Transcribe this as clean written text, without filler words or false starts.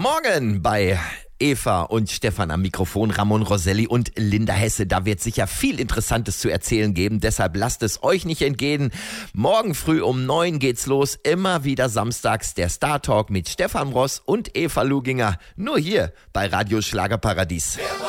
Morgen bei Eva und Stefan am Mikrofon, Ramon Roselli und Linda Hesse. Da wird sicher viel Interessantes zu erzählen geben, deshalb lasst es euch nicht entgehen. Morgen früh um 9 geht's los, immer wieder samstags der Star Talk mit Stefan Ross und Eva Luginger. Nur hier bei Radio Schlagerparadies.